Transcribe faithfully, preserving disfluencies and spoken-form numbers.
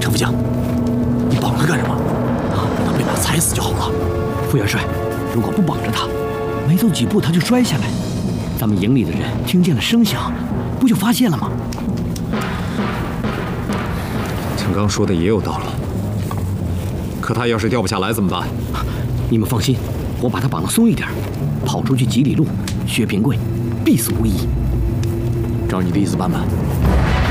副将，你绑他干什么？啊，等他被马踩死就好了。 副元帅，如果不绑着他，没走几步他就摔下来，咱们营里的人听见了声响，不就发现了吗？ 陈刚说的也有道理。可他要是掉不下来怎么办？ 你们放心，我把他绑得松一点，跑出去几里路，薛平贵必死无疑。 照你的意思办吧。